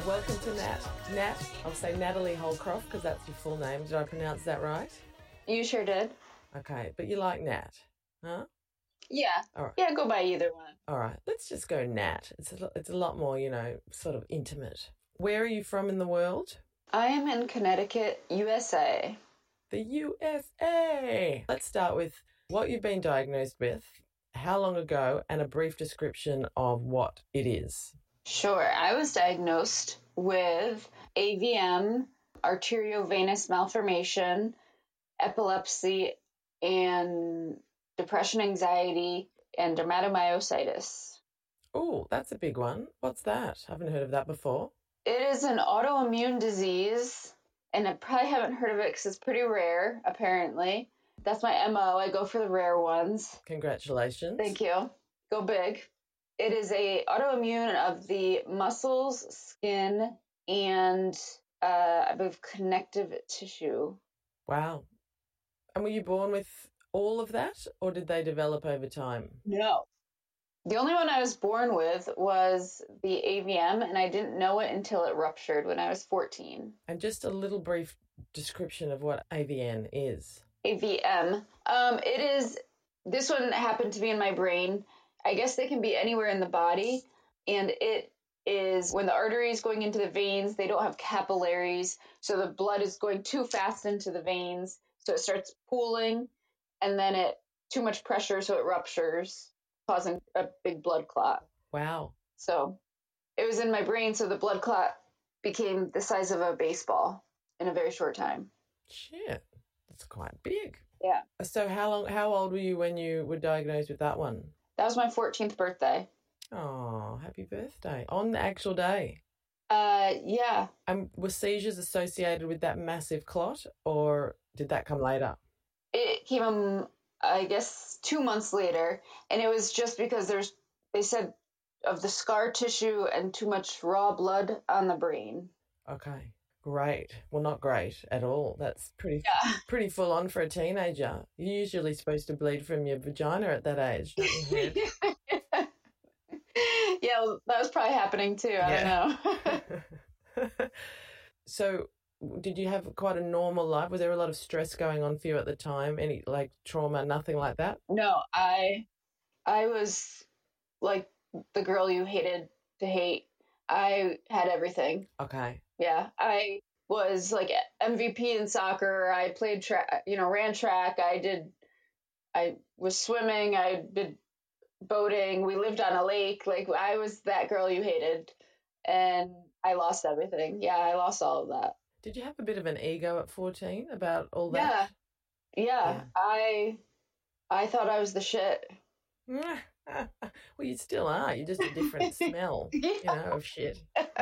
welcome to Nat. Nat, I'll say Natalie Holcroft because that's your full name. Did I pronounce that right? You sure did. Okay, but you like Nat, huh? Yeah. All right. Yeah, go by either one. All right, let's just go Nat. It's a lot more, sort of intimate. Where are you from in the world? I am in Connecticut, USA. The USA. Let's start with what you've been diagnosed with, how long ago, and a brief description of what it is. Sure. I was diagnosed with AVM, arteriovenous malformation, epilepsy, and depression, anxiety, and dermatomyositis. Oh, that's a big one. What's that? I haven't heard of that before. It is an autoimmune disease, and I probably haven't heard of it because it's pretty rare, apparently. That's my MO. I go for the rare ones. Congratulations. Thank you. Go big. It is a autoimmune of the muscles, skin, and I believe connective tissue. Wow. And were you born with all of that, or did they develop over time? No. The only one I was born with was the AVM, and I didn't know it until it ruptured when I was 14. And just a little brief description of what AVN is. AVM. This one happened to be in my brain. I guess they can be anywhere in the body, and it is when the arteries going into the veins, they don't have capillaries, so the blood is going too fast into the veins, so it starts pooling, and then too much pressure, so it ruptures, causing a big blood clot. Wow. So it was in my brain, so the blood clot became the size of a baseball in a very short time. Shit, that's quite big. Yeah. So how old were you when you were diagnosed with that one? That was my 14th birthday. Oh, happy birthday. On the actual day? Yeah. And were seizures associated with that massive clot, or did that come later? It came, I guess, 2 months later, and it was just because they said, of the scar tissue and too much raw blood on the brain. Okay, great. Well, not great at all. That's pretty full on for a teenager. You're usually supposed to bleed from your vagina at that age, not your head. Yeah, well, that was probably happening too. I don't know. So, did you have quite a normal life? Was there a lot of stress going on for you at the time? Any trauma, nothing like that? No, I was like the girl you hated to hate. I had everything. Okay. Yeah, I was like MVP in soccer. I played track, ran track. I was swimming. I did boating. We lived on a lake. Like, I was that girl you hated, and I lost everything. Yeah, I lost all of that. Did you have a bit of an ego at 14 about all that? Yeah. I thought I was the shit. Well, you still are. You're just a different smell, of shit.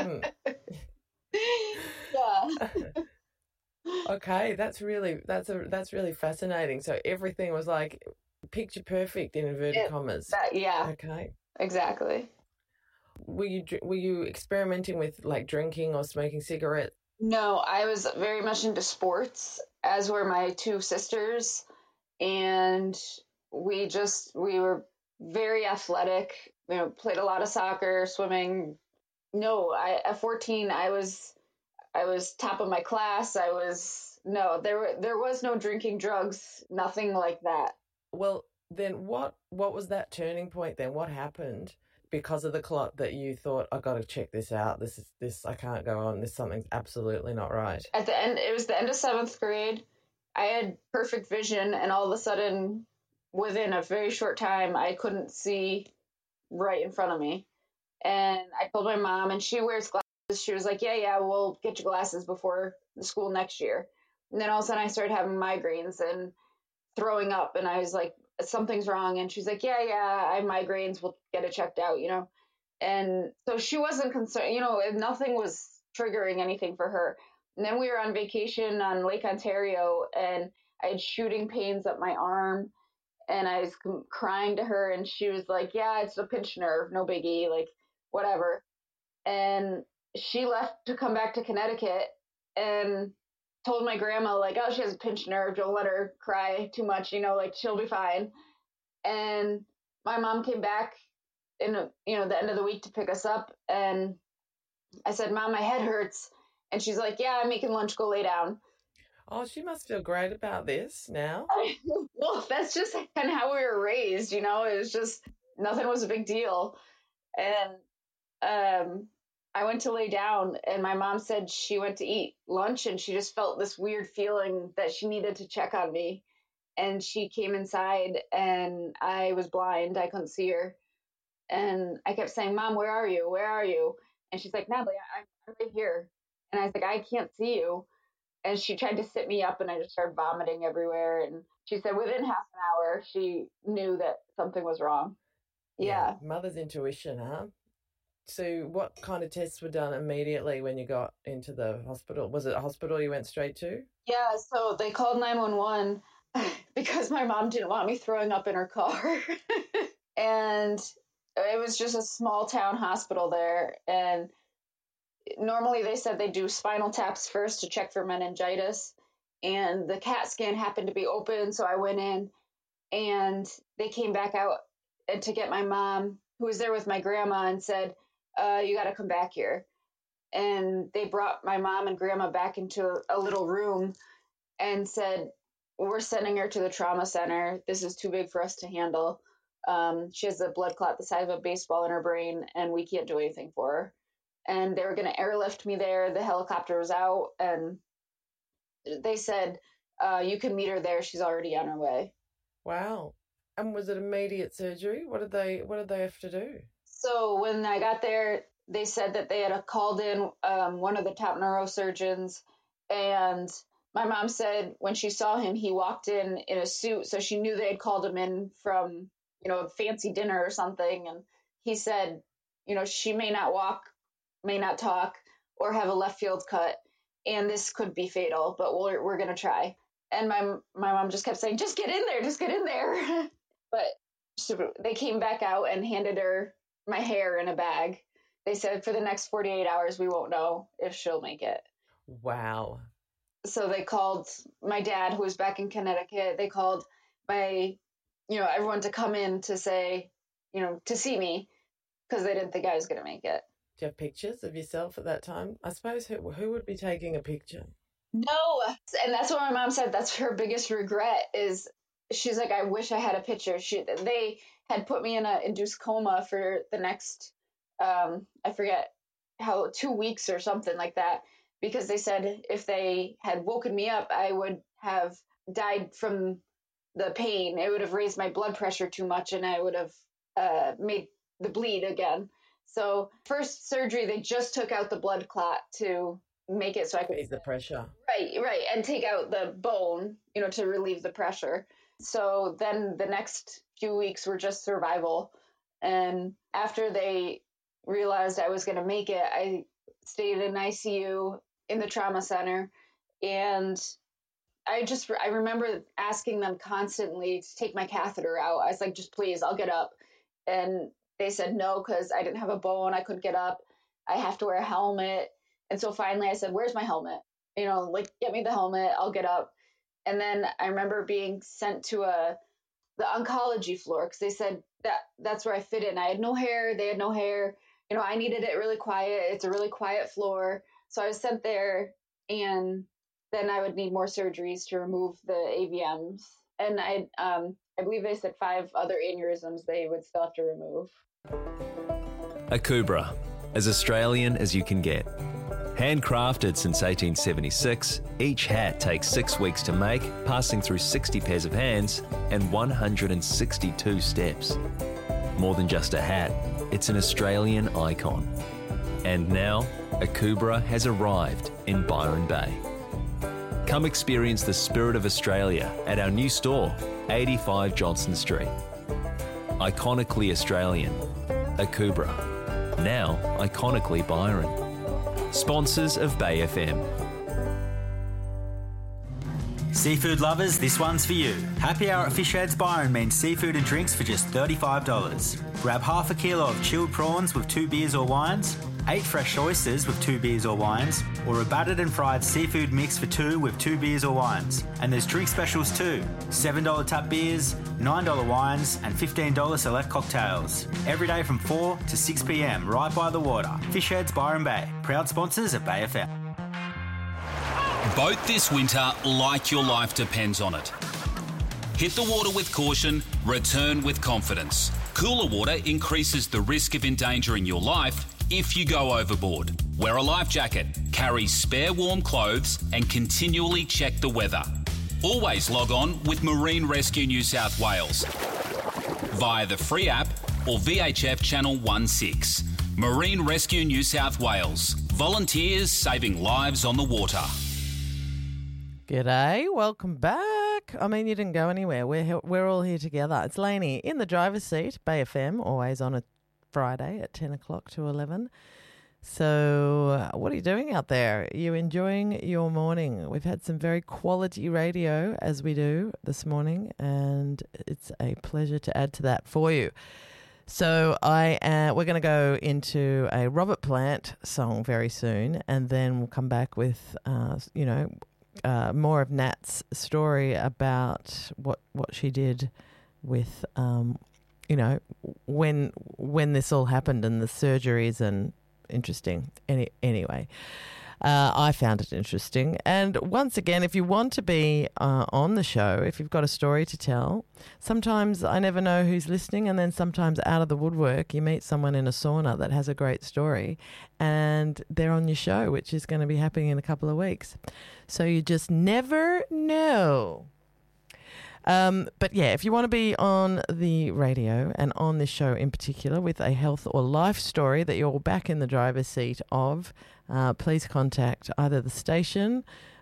Yeah. Okay, that's really fascinating. So everything was like picture perfect in inverted commas. Yeah. Okay. Exactly. Were you experimenting with like drinking or smoking cigarettes? No, I was very much into sports, as were my two sisters, and we were very athletic. Played a lot of soccer, swimming. No, at 14, I was top of my class. There was no drinking, drugs, nothing like that. Well, then what was that turning point then? What happened because of the clot that you thought, I got to check this out. This I can't go on. Something's absolutely not right. At the end, it was the end of 7th grade. I had perfect vision, and all of a sudden, within a very short time, I couldn't see right in front of me. And I told my mom, and she wears glasses. She was like, yeah, we'll get you glasses before the school next year. And then all of a sudden I started having migraines and throwing up, and I was like, something's wrong. And she's like, yeah, I have migraines. We'll get it checked out, And so she wasn't concerned, nothing was triggering anything for her. And then we were on vacation on Lake Ontario, and I had shooting pains up my arm, and I was crying to her, and she was like, yeah, it's a pinched nerve, no biggie, like, whatever. And she left to come back to Connecticut and told my grandma, like, oh, she has a pinched nerve, don't let her cry too much, like, she'll be fine. And my mom came back in the end of the week to pick us up, and I said, Mom, my head hurts. And she's like, yeah, I'm making lunch, go lay down. Oh, she must feel great about this now. Well, that's just kind of how we were raised, you know, it was just, nothing was a big deal. And I went to lay down, and my mom said she went to eat lunch, and she just felt this weird feeling that she needed to check on me. And she came inside, and I was blind. I couldn't see her. And I kept saying, Mom, where are you? Where are you? And she's like, Natalie, I'm right here. And I was like, I can't see you. And she tried to sit me up, and I just started vomiting everywhere. And she said within half an hour, she knew that something was wrong. Yeah. Mother's intuition, huh? So what kind of tests were done immediately when you got into the hospital? Was it a hospital you went straight to? Yeah, so they called 911 because my mom didn't want me throwing up in her car. And it was just a small town hospital there. And normally they said they do spinal taps first to check for meningitis. And the CAT scan happened to be open, so I went in, and they came back out to get my mom, who was there with my grandma, and said, you got to come back here. And they brought my mom and grandma back into a little room and said, we're sending her to the trauma center. This is too big for us to handle. She has a blood clot the size of a baseball in her brain, and we can't do anything for her. And they were going to airlift me there. The helicopter was out, and they said, you can meet her there. She's already on her way. Wow. And was it immediate surgery? What did they have to do? So when I got there, they said that they had called in one of the top neurosurgeons, and my mom said when she saw him, he walked in a suit, so she knew they had called him in from, a fancy dinner or something. And he said, she may not walk, may not talk, or have a left field cut, and this could be fatal, but we're going to try. And my mom just kept saying, just get in there, just get in there. But they came back out and handed her my hair in a bag. They said for the next 48 hours, we won't know if she'll make it. Wow. So they called my dad, who was back in Connecticut. They called everyone to come in to say, to see me, because they didn't think I was going to make it. Do you have pictures of yourself at that time? I suppose who would be taking a picture? No. And that's what my mom said. That's her biggest regret is she's like, I wish I had a picture. They had put me in an induced coma for the next, I forget 2 weeks or something like that, because they said if they had woken me up, I would have died from the pain. It would have raised my blood pressure too much, and I would have made the bleed again. So first surgery, they just took out the blood clot to make it so I could ease the pressure. Right. And take out the bone, to relieve the pressure. So then the next few weeks were just survival. And after they realized I was going to make it, I stayed in ICU in the trauma center. And I remember asking them constantly to take my catheter out. I was like, just please, I'll get up. And they said no, because I didn't have a bone. I couldn't get up. I have to wear a helmet. And so finally I said, where's my helmet? Get me the helmet. I'll get up. And then I remember being sent to the oncology floor, because they said that's where I fit in. I had no hair. They had no hair. I needed it really quiet. It's a really quiet floor. So I was sent there, and then I would need more surgeries to remove the AVMs. And I believe they said 5 other aneurysms they would still have to remove. Akubra, as Australian as you can get. Handcrafted since 1876, each hat takes 6 weeks to make, passing through 60 pairs of hands and 162 steps. More than just a hat, it's an Australian icon. And now, Akubra has arrived in Byron Bay. Come experience the spirit of Australia at our new store, 85 Johnston Street. Iconically Australian, Akubra. Now iconically Byron. Sponsors of Bay FM. Seafood lovers, this one's for you. Happy hour at Fish Heads Byron means seafood and drinks for just $35. Grab half a kilo of chilled prawns with 2 beers or wines, 8 fresh oysters with 2 beers or wines, or a battered and fried seafood mix for 2 with 2 beers or wines. And there's drink specials too. $7 tap beers, $9 wines, and $15 select cocktails. Every day from 4 to 6 p.m, right by the water. Fish Heads Byron Bay, proud sponsors of Bay FM. Boat this winter like your life depends on it. Hit the water with caution, return with confidence. Cooler water increases the risk of endangering your life if you go overboard. Wear a life jacket, carry spare warm clothes, and continually check the weather. Always log on with Marine Rescue New South Wales via the free app or VHF Channel 16. Marine Rescue New South Wales. Volunteers saving lives on the water. G'day, welcome back. I mean, you didn't go anywhere. We're all here together. It's Lainey in the driver's seat, Bay FM, always on a Friday at 10 o'clock to 11. So what are you doing out there? Are you enjoying your morning? We've had some very quality radio, as we do this morning, and it's a pleasure to add to that for you. So we're going to go into a Robert Plant song very soon, and then we'll come back with, more of Nat's story about what she did with, when this all happened and the surgeries, and interesting. Anyway, I found it interesting. And once again, if you want to be on the show, if you've got a story to tell, sometimes I never know who's listening, and then sometimes out of the woodwork, you meet someone in a sauna that has a great story and they're on your show, which is going to be happening in a couple of weeks. So you just never know. But yeah, if you want to be on the radio and on this show in particular with a health or life story that you're back in the driver's seat of, please contact either the station,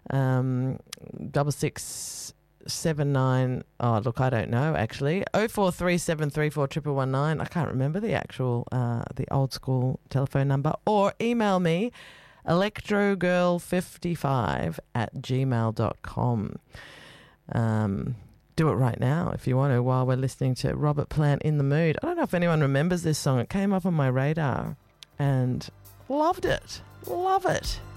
6679, I don't know actually, 0437341119. I can't remember the actual, the old school telephone number, or email me, electrogirl55@gmail.com. Do it right now if you want to, while we're listening to Robert Plant, In the Mood. I don't know if anyone remembers this song. It came up on my radar and loved it. Love it.